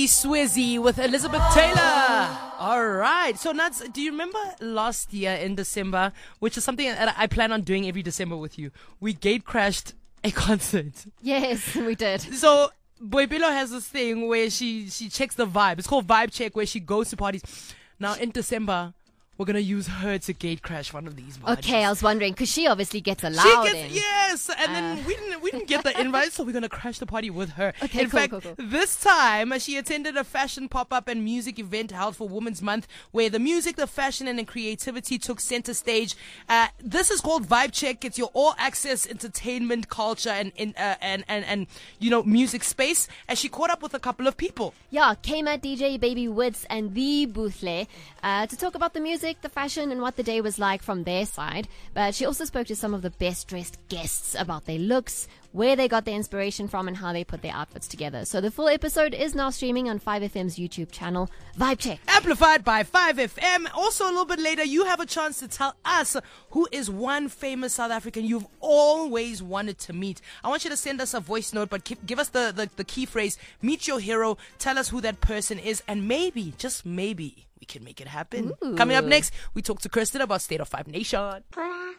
Swizzy with Elizabeth Taylor. All right. So, Nuts, do you remember last year in December, which is something that I plan on doing every December with you? We gate crashed a concert. Yes, we did. So, Boipelo has this thing where she checks the vibe. It's called Vibe Check, where she goes to parties. Now, in December, we're going to use her to gate crash one of these parties. Okay, I was wondering, because she obviously gets allowed in. Yes, and then we didn't get the invite, so we're going to crash the party with her. Okay, in cool, fact, cool. This time, she attended a fashion pop-up and music event held for Women's Month, where the music, the fashion, and the creativity took center stage. This is called Vibe Check. It's your all-access entertainment, culture, and music space. And she caught up with a couple of people. Yeah, came at DJ Baby Woods and the Boothle to talk about the music, the fashion, and what the day was like from their side. But she also spoke to some of the best dressed guests about their looks, where they got their inspiration from, and how they put their outfits together. So the full episode is now streaming on 5FM's YouTube channel, Vibe Check. Amplified by 5FM. Also, a little bit later, you have a chance to tell us who is one famous South African you've always wanted to meet. I want you to send us a voice note, but give us the key phrase, meet your hero, tell us who that person is, and maybe, just maybe, we can make it happen. Ooh. Coming up next, we talk to Kirsten about State of Five Nation.